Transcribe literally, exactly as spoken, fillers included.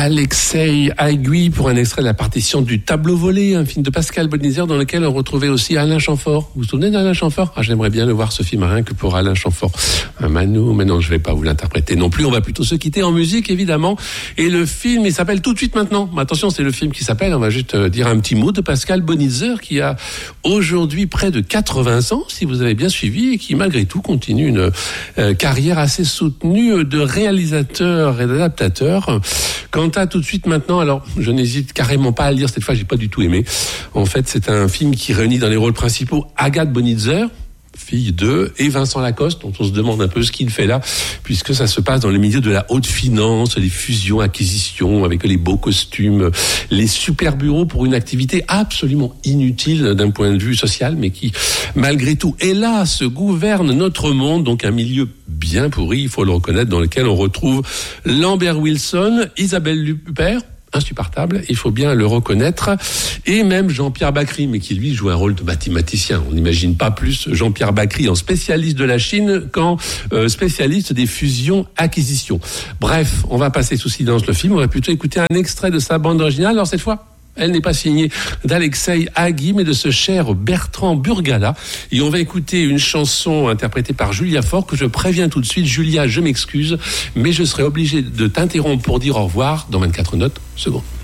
Alexei Haïgui pour un extrait de la partition du Tableau volé, un film de Pascal Bonizer dans lequel on retrouvait aussi Alain Chamfort. Vous vous souvenez d'Alain Chamfort ? Ah, j'aimerais bien le voir, ce film, rien que pour Alain Chamfort. Un Mano, mais non, je vais pas vous l'interpréter non plus. On va plutôt se quitter en musique, évidemment. Et le film, il s'appelle Tout de suite maintenant. Mais attention, c'est le film qui s'appelle, on va juste dire un petit mot de Pascal Bonizer, qui a aujourd'hui près de quatre-vingts ans, si vous avez bien suivi, et qui malgré tout continue une euh, carrière assez soutenue de réalisateur et d'adaptateur. Quant à Tout de suite maintenant, alors je n'hésite carrément pas à le dire, cette fois j'ai pas du tout aimé. En fait, c'est un film qui réunit dans les rôles principaux Agathe Bonizer, fille de, et Vincent Lacoste, dont on se demande un peu ce qu'il fait là, puisque ça se passe dans les milieux de la haute finance, les fusions, acquisitions, avec les beaux costumes, les super bureaux pour une activité absolument inutile d'un point de vue social, mais qui, malgré tout, hélas, gouverne notre monde, donc un milieu bien pourri, il faut le reconnaître, dans lequel on retrouve Lambert Wilson, Isabelle Huppert, insupportable, il faut bien le reconnaître, et même Jean-Pierre Bacry, mais qui lui joue un rôle de mathématicien. On n'imagine pas plus Jean-Pierre Bacry en spécialiste de la Chine qu'en euh, spécialiste des fusions-acquisitions. Bref, on va passer sous silence le film, on va plutôt écouter un extrait de sa bande originale. Alors cette fois, elle n'est pas signée d'Alexei Haïgui, mais de ce cher Bertrand Burgala. Et on va écouter une chanson interprétée par Julia Faure, que je préviens tout de suite. Julia, je m'excuse, mais je serai obligé de t'interrompre pour dire au revoir dans vingt-quatre notes secondes.